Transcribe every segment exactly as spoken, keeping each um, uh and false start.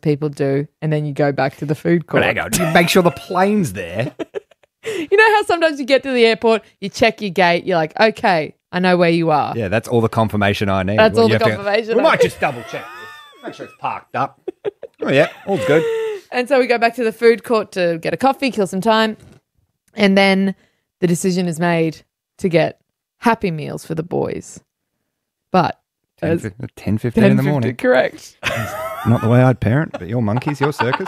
most people do, and then you go back to the food court. But hang on, you make sure the plane's there. You know how sometimes you get to the airport, you check your gate, you're like, okay, I know where you are. Yeah, that's all the confirmation I need. That's Well, all you the have to- confirmation we I might need. just double check this. Make sure it's parked up. Oh, yeah, all's good. And so we go back to the food court to get a coffee, kill some time, and then the decision is made to get Happy Meals for the boys. But as ten fifteen in the morning. Correct. Not the way I'd parent, but your monkeys, your circus.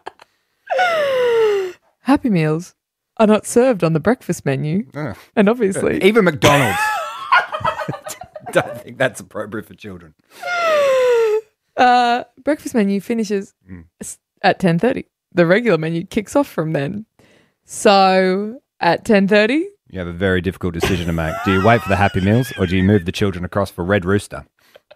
Happy Meals are not served on the breakfast menu. Oh. And obviously... Even McDonald's. Don't think that's appropriate for children. Uh, breakfast menu finishes Mm. s- at ten thirty. The regular menu kicks off from then. So at ten thirty, You have a very difficult decision to make. Do you wait for the Happy Meals or do you move the children across for Red Rooster?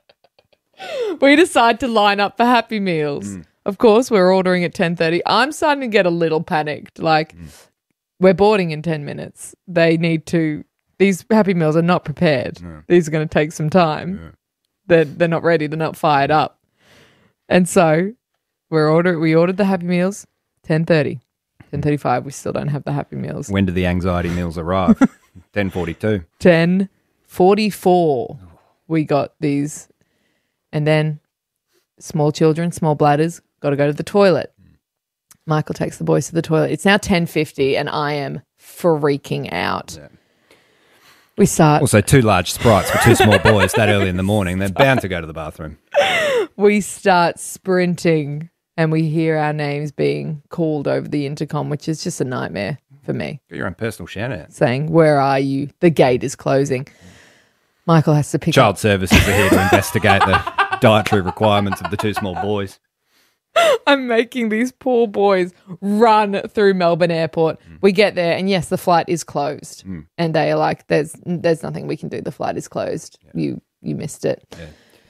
we decide to line up for Happy Meals. Mm. Of course, we're ordering at ten thirty. I'm starting to get a little panicked. Like, Mm. we're boarding in ten minutes. They need to... These Happy Meals are not prepared. No. These are going to take some time. Yeah. They're, they're not ready. They're not fired up. And so we're order, we ordered the Happy Meals, ten thirty. ten thirty-five, we still don't have the Happy Meals. When do the anxiety meals arrive? ten forty-two. ten forty-four, we got these. And then small children, small bladders, got to go to the toilet. Michael takes the boys to the toilet. It's now ten fifty and I am freaking out. Yeah. We start... Also, two large Sprites for two small boys that early in the morning. They're bound to go to the bathroom. We start sprinting and we hear our names being called over the intercom, which is just a nightmare for me. Got your own personal shout out. Saying, where are you? The gate is closing. Michael has to pick Child up. services are here to investigate the dietary requirements of the two small boys. I'm making these poor boys run through Melbourne Airport. Mm. We get there and yes, the flight is closed. Mm. And they are like, there's there's nothing we can do. The flight is closed. Yeah. You you missed it. Yeah.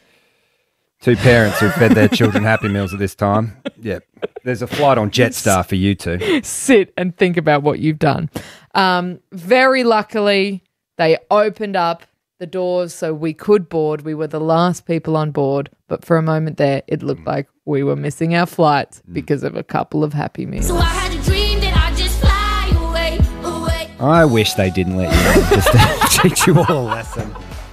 Two parents who fed their children Happy Meals at this time. Yep. There's a flight on Jetstar for you two. Sit and think about what you've done. Um, very luckily, they opened up the doors so we could board. We were the last people on board, but for a moment there, it looked mm. like we were missing our flights mm. because of a couple of Happy Meals. So I had a dream that I just fly away, away. I wish they didn't let you in just to teach you all a lesson.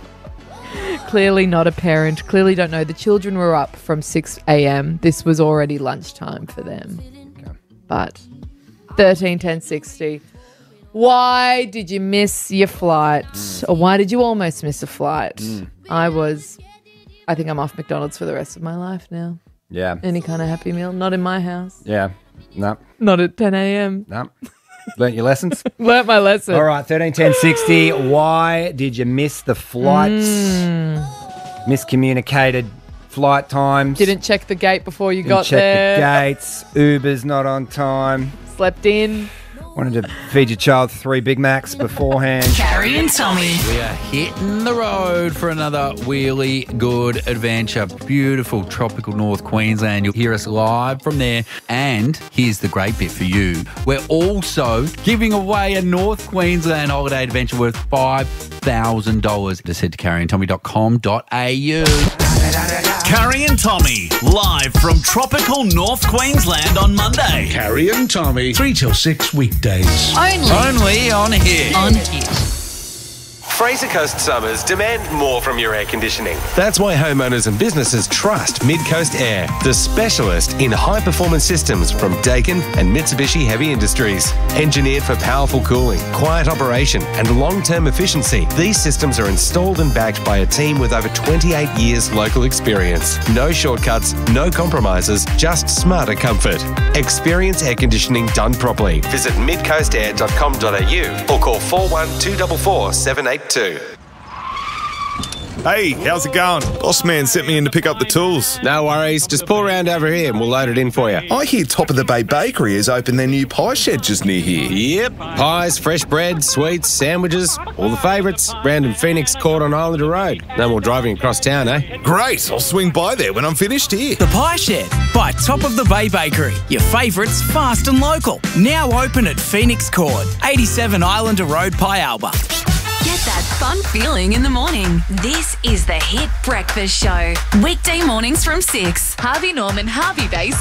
Clearly not a parent. Clearly don't know. The children were up from six a.m. This was already lunchtime for them. Okay. But thirteen ten sixty. Why did you miss your flight? Mm. Or why did you almost miss a flight? Mm. I was, I think I'm off McDonald's for the rest of my life now. Yeah. Any kind of Happy Meal. Not in my house. Yeah. No. Not at ten a.m. No. Learnt your lessons? Learnt my lesson. All right, thirteen ten sixty. Why did you miss the flights? Mm. Miscommunicated flight times. Didn't check the gate before you Didn't got check there. the gates. Uber's not on time. Slept in. Wanted to feed your child three Big Macs beforehand. Carrie and Tommy. We are hitting the road for another really good adventure. Beautiful tropical North Queensland. You'll hear us live from there. And here's the great bit for you. We're also giving away a North Queensland holiday adventure worth five thousand dollars. Just head to carrie and tommy dot com dot a u. Carrie and Tommy, live from tropical North Queensland on Monday. Carrie and Tommy, three till six weekdays. Only, Only on here. on here. Fraser Coast summers demand more from your air conditioning. That's why homeowners and businesses trust Mid-Coast Air, the specialist in high-performance systems from Daikin and Mitsubishi Heavy Industries. Engineered for powerful cooling, quiet operation and long-term efficiency, these systems are installed and backed by a team with over twenty-eight years local experience. No shortcuts, no compromises, just smarter comfort. Experience air conditioning done properly. Visit mid coast air dot com dot a u or call four one two four four seven eight two. Hey, how's it going? Boss man sent me in to pick up the tools. No worries, just pull around over here and we'll load it in for you. I hear Top of the Bay Bakery has opened their new pie shed just near here. Yep, pies, fresh bread, sweets, sandwiches, all the favourites. Round in Phoenix Court on Islander Road. No more driving across town, eh? Great, I'll swing by there when I'm finished here. The Pie Shed by Top of the Bay Bakery. Your favourites fast and local. Now open at Phoenix Court, eighty-seven Islander Road, Pialba. Get that fun feeling in the morning. This is the Hit Breakfast Show. Weekday mornings from six. Harvey Norman, Harvey Base.